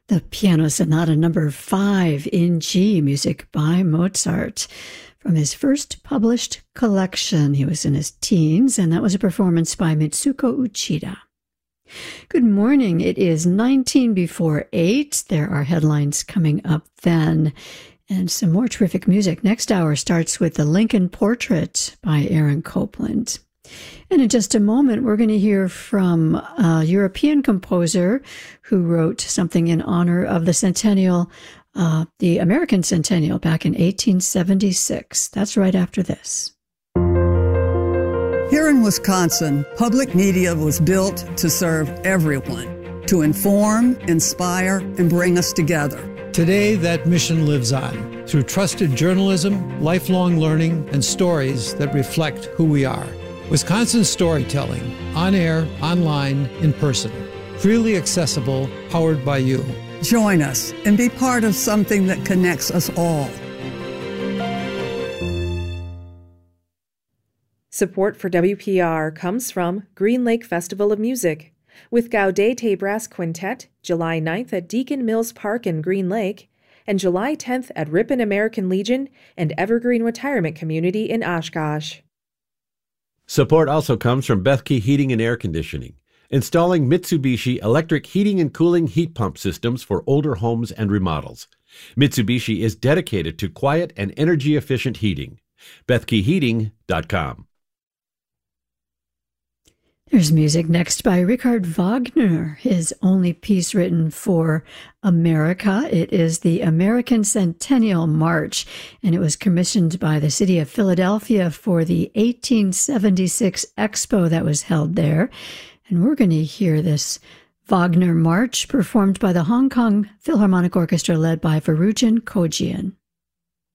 The Piano Sonata number 5 in G, music by Mozart, from his first published collection. He was in his teens, and that was a performance by Mitsuko Uchida. Good morning. It is 19 before 8. There are headlines coming up then, and some more terrific music. Next hour starts with The Lincoln Portrait by Aaron Copland. And in just a moment, we're going to hear from a European composer who wrote something in honor of the centennial, the American centennial back in 1876. That's right after this. Here in Wisconsin, public media was built to serve everyone, to inform, inspire, and bring us together. Today, that mission lives on through trusted journalism, lifelong learning, and stories that reflect who we are. Wisconsin storytelling, on air, online, in person. Freely accessible, powered by you. Join us and be part of something that connects us all. Support for WPR comes from Green Lake Festival of Music, with Gaudete Brass Quintet, July 9th at Deacon Mills Park in Green Lake, and July 10th at Ripon American Legion and Evergreen Retirement Community in Oshkosh. Support also comes from Bethke Heating and Air Conditioning, installing Mitsubishi electric heating and cooling heat pump systems for older homes and remodels. Mitsubishi is dedicated to quiet and energy-efficient heating. BethkeHeating.com. There's music next by Richard Wagner, his only piece written for America. It is the American Centennial March, and it was commissioned by the city of Philadelphia for the 1876 Expo that was held there. And we're going to hear this Wagner March performed by the Hong Kong Philharmonic Orchestra led by Varujan Kojian.